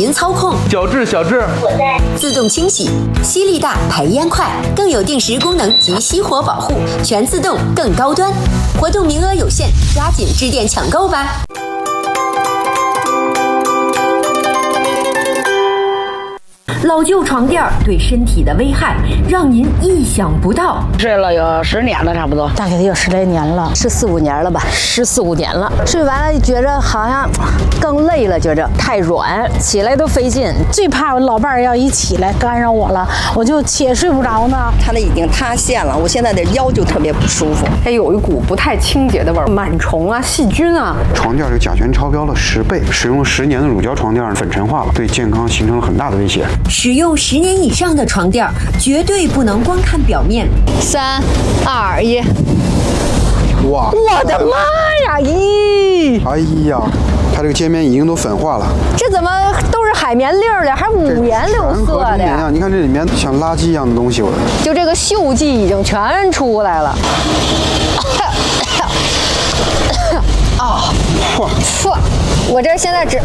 您操控， 小智， 自动清洗，吸力大，排烟快，更有定时功能及熄火保护，全自动更高端。活动名额有限，抓紧致电抢购吧！老旧床垫对身体的危害让您意想不到。 睡了有10年了，差不多， 大概得有10来年了，14、15年了吧，14、15年了。睡完了觉着好像更累了，觉着太软，起来都费劲。 最怕我老伴儿要一起来干扰我了，我就且睡不着呢。 它那已经塌陷了，我现在的腰就特别不舒服， 它有一股不太清洁的味儿，螨虫啊、细菌啊。 床垫这个甲醛超标了10倍，使用10年的乳胶床垫粉尘化了，对健康形成了很大的威胁。 使用10年以上的床垫，绝对不能光看表面。 3、2、1， 哇！ 我的妈呀！咦！ 哎呀，它这个界面已经都粉化了。 这怎么都是海绵粒儿的，还五颜六色的呀？ 你看这里面像垃圾一样的东西， 就这个锈迹已经全出来了。啊！我这现在只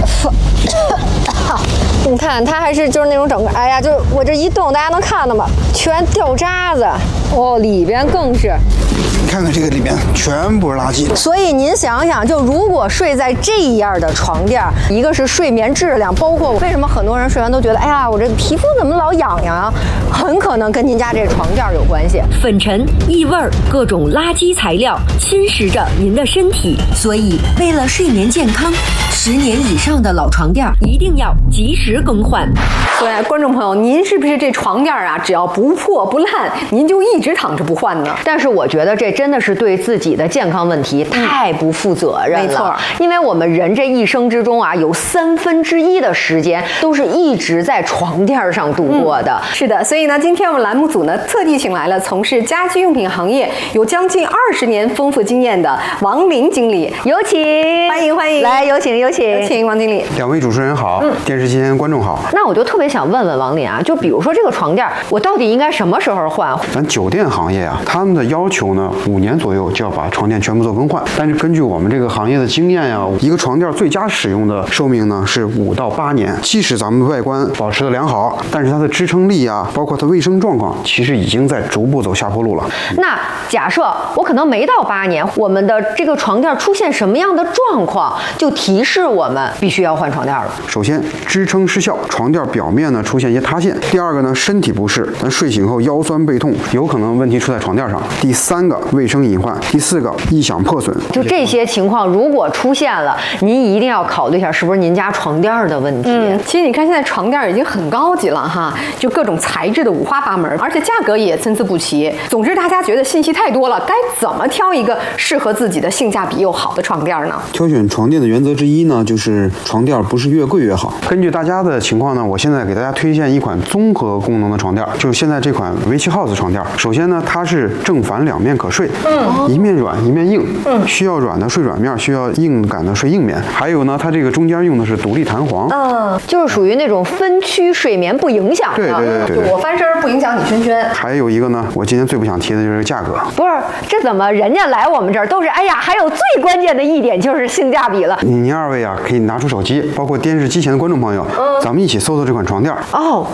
你看它还是就是那种整个，哎呀，就是我这一动，大家能看到吗？全掉渣子，哦，里边更是。 你看看这个里面全部是垃圾。 所以您想想，就如果睡在这样的床垫，一个是睡眠质量，包括为什么很多人睡完都觉得，哎呀，我这皮肤怎么老痒痒啊？很可能跟您家这床垫有关系。 粉尘、异味、各种垃圾材料侵蚀着您的身体，所以为了睡眠健康，10年以上的老床垫一定要及时更换。 所以，观众朋友，您是不是这床垫啊，只要不破不烂，您就一直躺着不换呢？ 但是我觉得这真的是对自己的健康问题太不负责任了。 没错， 因为我们人这一生之中啊，有1/3的时间都是一直在床垫上度过的。 是的，所以呢，今天我们栏目组呢特地请来了从事家居用品行业有将近20年丰富经验的王林经理， 有请， 欢迎， 来有请王经理。 2位主持人好，电视机前观众好。 那我就特别想问问王林啊，就比如说这个床垫，我到底应该什么时候换？ 咱酒店行业啊，他们的要求呢，5年左右就要把床垫全部做更换。但是根据我们这个行业的经验呀，一个床垫最佳使用的寿命呢是5到8年。即使咱们外观保持的良好，但是它的支撑力啊，包括它卫生状况，其实已经在逐步走下坡路了。 那假设我可能没到8年，我们的这个床垫出现什么样的状况，就提示我们必须要换床垫了？ 首先，支撑失效，床垫表面呢出现一些塌陷。第2个呢，身体不适，咱睡醒后腰酸背痛，有可能问题出在床垫上。第3个，卫生隐患。第4个，异响破损。 就这些情况如果出现了，您一定要考虑一下是不是您家床垫的问题。 其实你看现在床垫已经很高级了哈，就各种材质的五花八门，而且价格也参差不齐。总之大家觉得信息太多了，该怎么挑一个适合自己的性价比又好的床垫呢？ 挑选床垫的原则之一呢，就是床垫不是越贵越好。根据大家的情况呢，我现在给大家推荐一款综合功能的床垫，就是现在这款Vichy House 床垫。首先呢，它是正反2面可睡，一面软一面硬，需要软的睡软面，需要硬感的睡硬面。还有呢，它这个中间用的是独立弹簧， 就是属于那种分区睡眠不影响的。 对， 我翻身不影响你圈圈。 还有一个呢，我今天最不想提的就是价格。 不是，这怎么人家来我们这儿都是哎呀，还有最关键的一点就是性价比了。 您2位啊，可以拿出手机，包括电视机前的观众朋友，咱们一起搜搜这款床垫。 哦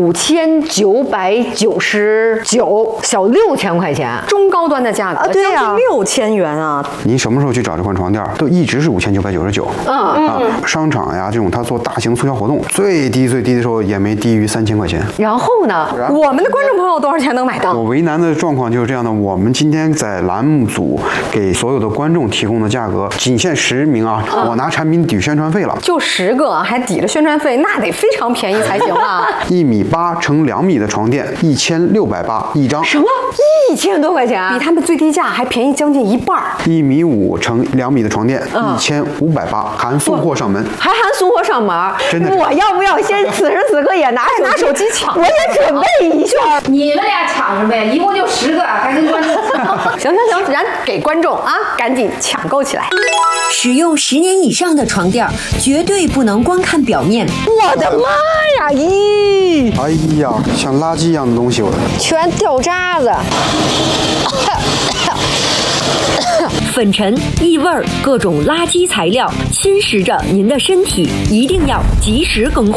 ，5999，小6000块钱， 中高端的价格， 对呀 ，6000元啊！ 您什么时候去找这款床垫，都一直是5999。商场呀这种它做大型促销活动，最低的时候也没低于3000块钱。 然后呢， 我们的观众朋友多少钱能买到？ 我为难的状况就是这样的，我们今天在栏目组给所有的观众提供的价格，仅限10名啊，我拿产品抵宣传费了， 就10个还抵了宣传费，那得非常便宜才行啊 ！1.8米乘2米的床垫，1680一张。 什么？1000多块钱？ 比他们最低价还便宜将近1半。 1.5米乘2米的床垫，1580，含送货上门。 还含送货上门？ 真的？ 我要不要先此时此刻也拿手机抢？ 我也准备一下。 你们俩抢着呗，一共就10个，赶紧关注。 行，咱给观众啊，赶紧抢购起来。 使用10年以上的床垫，绝对不能光看表面。 我的妈呀！咦！ 哎呀，像垃圾一样的东西， 全掉渣子。 粉尘、异味、各种垃圾材料侵蚀着您的身体，一定要及时更换。